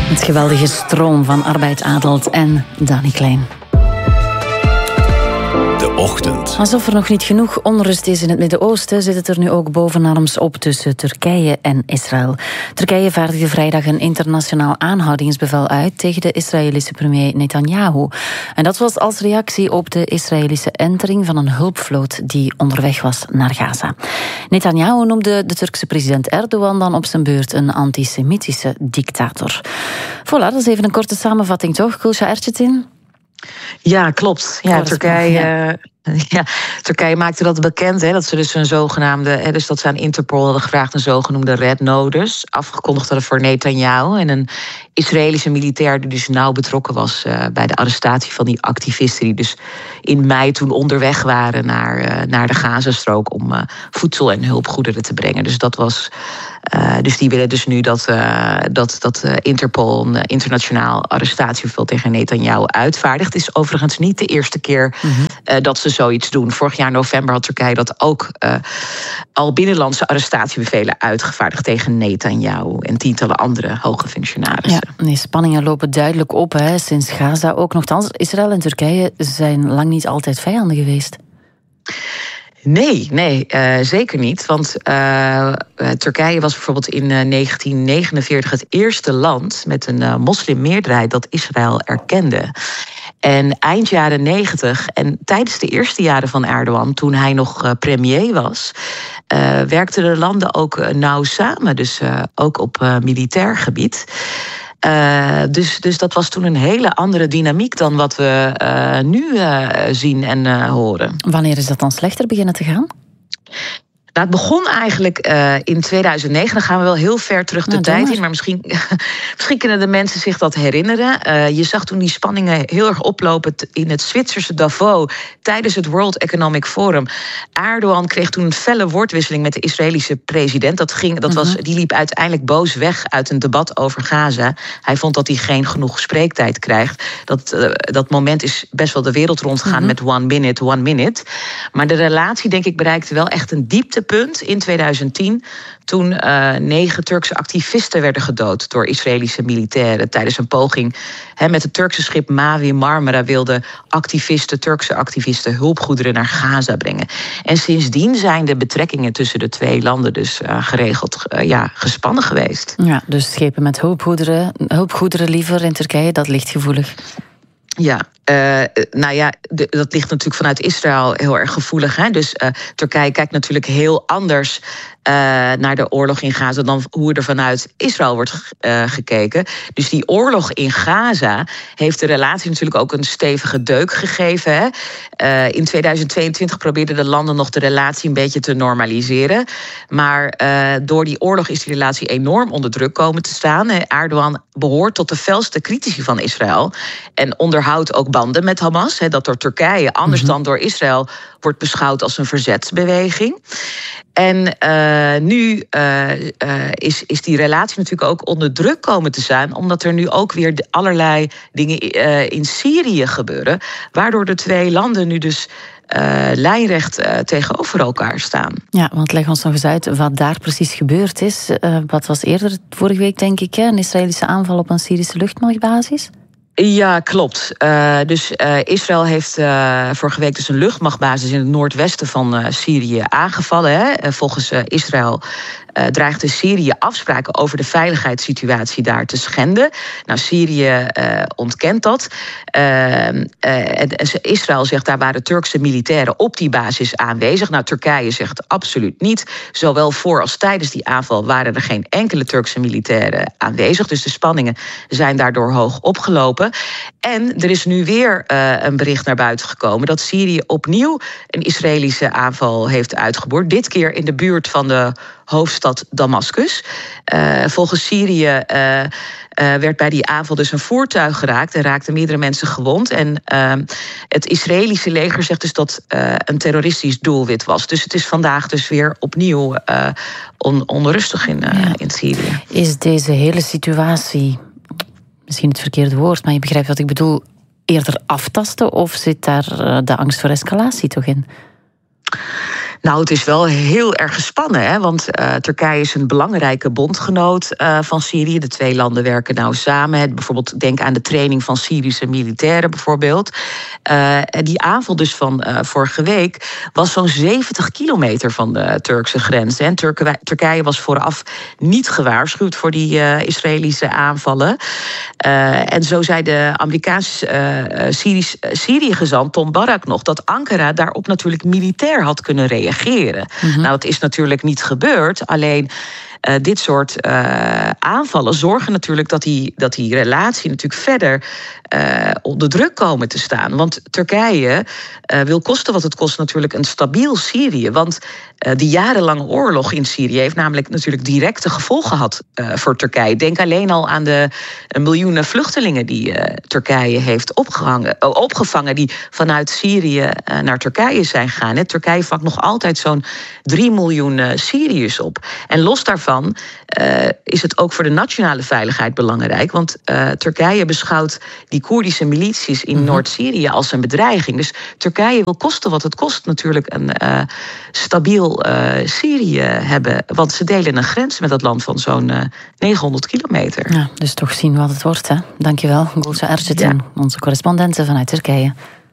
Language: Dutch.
Het geweldige stroom van Arbeid Adelt en Dani Klein. De ochtend. Alsof er nog niet genoeg onrust is in het Midden-Oosten, zit het er nu ook bovenarms op tussen Turkije en Israël. Turkije vaardigde vrijdag een internationaal aanhoudingsbevel uit tegen de Israëlische premier Netanyahu. En dat was als reactie op de Israëlische entering van een hulpvloot die onderweg was naar Gaza. Netanyahu noemde de Turkse president Erdogan dan op zijn beurt een antisemitische dictator. Voilà, dat is even een korte samenvatting, toch? Gülşah Erçetin? Ja, klopt. Turkije maakte dat bekend, dat ze dus een zogenaamde, dus dat ze aan Interpol hadden gevraagd een zogenoemde red notice afgekondigd hadden voor Netanyahu en een Israëlische militair die dus nauw betrokken was bij de arrestatie van die activisten die dus in mei toen onderweg waren naar de Gazastrook om voedsel en hulpgoederen te brengen. Dus dat was. Dus die willen dus nu dat Interpol een internationaal arrestatiebevel tegen Netanyahu uitvaardigt. Het is overigens niet de eerste keer dat ze zoiets doen. Vorig jaar november had Turkije dat ook al binnenlandse arrestatiebevelen uitgevaardigd tegen Netanyahu en tientallen andere hoge functionarissen. Ja, die spanningen lopen duidelijk op, sinds Gaza ook. Nochtans, Israël en Turkije zijn lang niet altijd vijanden geweest. Nee, zeker niet. Want Turkije was bijvoorbeeld in 1949 het eerste land met een moslimmeerderheid dat Israël erkende. En eind jaren 90 en tijdens de eerste jaren van Erdogan, toen hij nog premier was, werkten de landen ook nauw samen, dus ook op militair gebied. Dus dat was toen een hele andere dynamiek dan wat we nu zien en horen. Wanneer is dat dan slechter beginnen te gaan? Nou, het begon eigenlijk in 2009. Dan gaan we wel heel ver terug de tijd in. Maar misschien kunnen de mensen zich dat herinneren. Je zag toen die spanningen heel erg oplopen in het Zwitserse Davos tijdens het World Economic Forum. Erdogan kreeg toen een felle woordwisseling met de Israëlische president. Die liep uiteindelijk boos weg uit een debat over Gaza. Hij vond dat hij geen genoeg spreektijd krijgt. Dat moment is best wel de wereld rondgegaan met one minute. Maar de relatie, denk ik, bereikte wel echt een dieptepunt in 2010... toen 9 Turkse activisten werden gedood door Israëlische militairen tijdens een poging. Met het Turkse schip Mavi Marmara wilden Turkse activisten hulpgoederen naar Gaza brengen. En sindsdien zijn de betrekkingen tussen de twee landen dus geregeld gespannen geweest. Ja, dus schepen met hulpgoederen liever in Turkije, dat ligt gevoelig. Ja, dat ligt natuurlijk vanuit Israël heel erg gevoelig. Dus Turkije kijkt natuurlijk heel anders naar de oorlog in Gaza dan hoe er vanuit Israël wordt gekeken. Dus die oorlog in Gaza heeft de relatie natuurlijk ook een stevige deuk gegeven. In 2022 probeerden de landen nog de relatie een beetje te normaliseren. Maar door die oorlog is die relatie enorm onder druk komen te staan. Erdogan behoort tot de felste critici van Israël en onderhoudt ook banden met Hamas. Dat door Turkije, anders dan door Israël, wordt beschouwd als een verzetsbeweging. En nu is die relatie natuurlijk ook onder druk komen te staan, omdat er nu ook weer allerlei dingen in Syrië gebeuren, waardoor de twee landen nu dus lijnrecht tegenover elkaar staan. Ja, want leg ons nog eens uit wat daar precies gebeurd is. Wat was eerder, vorige week denk ik, een Israëlische aanval op een Syrische luchtmachtbasis? Ja, klopt. Dus Israël heeft vorige week dus een luchtmachtbasis in het noordwesten van Syrië aangevallen. Volgens Israël dreigde Syrië afspraken over de veiligheidssituatie daar te schenden. Nou, Syrië ontkent dat. Israël zegt daar waren Turkse militairen op die basis aanwezig. Nou, Turkije zegt absoluut niet. Zowel voor als tijdens die aanval waren er geen enkele Turkse militairen aanwezig. Dus de spanningen zijn daardoor hoog opgelopen. En er is nu weer een bericht naar buiten gekomen dat Syrië opnieuw een Israëlische aanval heeft uitgevoerd. Dit keer in de buurt van de hoofdstad Damascus. Volgens Syrië werd bij die aanval dus een voertuig geraakt en raakten meerdere mensen gewond. En het Israëlische leger zegt dus dat een terroristisch doelwit was. Dus het is vandaag dus weer opnieuw onrustig in Syrië. Is deze hele situatie, misschien het verkeerde woord, maar je begrijpt wat ik bedoel, eerder aftasten of zit daar de angst voor escalatie toch in? Nou, het is wel heel erg gespannen, hè? Want Turkije is een belangrijke bondgenoot van Syrië. De twee landen werken nauw samen. Bijvoorbeeld, denk aan de training van Syrische militairen bijvoorbeeld. Die aanval dus van vorige week was zo'n 70 kilometer van de Turkse grens. En Turkije was vooraf niet gewaarschuwd voor die Israëlische aanvallen. En zo zei de Amerikaanse Syrië-gezant Tom Barak nog dat Ankara daarop natuurlijk militair had kunnen reageren. Mm-hmm. Nou, het is natuurlijk niet gebeurd. Alleen dit soort aanvallen zorgen natuurlijk dat die relatie natuurlijk verder onder druk komen te staan. Want Turkije wil kosten wat het kost natuurlijk een stabiel Syrië. Want die jarenlange oorlog in Syrië heeft namelijk natuurlijk directe gevolgen gehad voor Turkije. Denk alleen al aan de miljoenen vluchtelingen die Turkije heeft opgevangen die vanuit Syrië naar Turkije zijn gegaan. Turkije vangt nog altijd zo'n 3 miljoen Syriërs op. En los daarvan is het ook voor de nationale veiligheid belangrijk. Want Turkije beschouwt die Koerdische milities in Noord-Syrië als een bedreiging. Dus Turkije wil kosten wat het kost natuurlijk een stabiel Syrië hebben. Want ze delen een grens met dat land van zo'n 900 kilometer. Ja, dus toch zien wat het wordt, hè? Dankjewel, Gülce Erçetin, onze correspondente vanuit Turkije.